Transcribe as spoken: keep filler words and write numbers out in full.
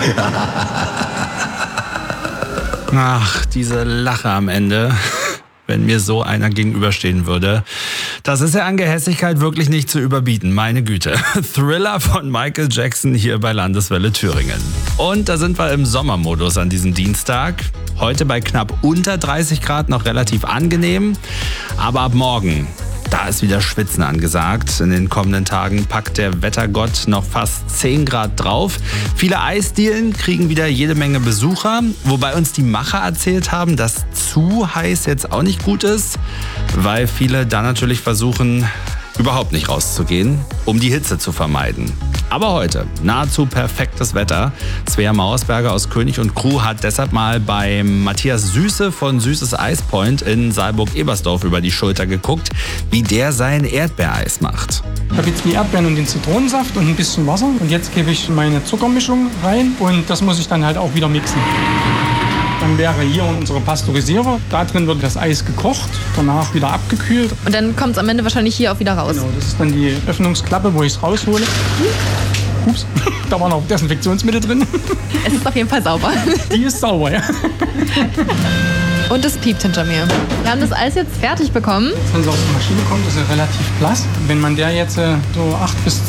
Ach, diese Lache am Ende. Wenn mir so einer gegenüberstehen würde. Das ist ja an Gehässigkeit wirklich nicht zu überbieten, meine Güte. Thriller von Michael Jackson hier bei Landeswelle Thüringen. Und da sind wir im Sommermodus an diesem Dienstag. Heute bei knapp unter dreißig Grad noch relativ angenehm. Aber ab morgen, da ist wieder Schwitzen angesagt. In den kommenden Tagen packt der Wettergott noch fast zehn Grad drauf. Viele Eisdielen kriegen wieder jede Menge Besucher. Wobei uns die Macher erzählt haben, dass zu heiß jetzt auch nicht gut ist. Weil viele da natürlich versuchen, überhaupt nicht rauszugehen, um die Hitze zu vermeiden. Aber heute nahezu perfektes Wetter. Svea Mauersberger aus König und Crew hat deshalb mal bei Matthias Süße von Süßes Eispoint in Saalburg-Ebersdorf über die Schulter geguckt, wie der sein Erdbeereis macht. Ich habe jetzt die Erdbeeren und den Zitronensaft und ein bisschen Wasser. Und jetzt gebe ich meine Zuckermischung rein und das muss ich dann halt auch wieder mixen. Dann wäre hier unsere Pasteurisierer. Da drin wird das Eis gekocht, danach wieder abgekühlt. Und dann kommt es am Ende wahrscheinlich hier auch wieder raus. Genau, das ist dann die Öffnungsklappe, wo ich es raushole. Ups, da war noch Desinfektionsmittel drin. Es ist auf jeden Fall sauber. Die ist sauber, ja. Und es piept hinter mir. Wir haben das Eis jetzt fertig bekommen. Wenn es aus der Maschine kommt, ist er relativ blass. Wenn man der jetzt so acht bis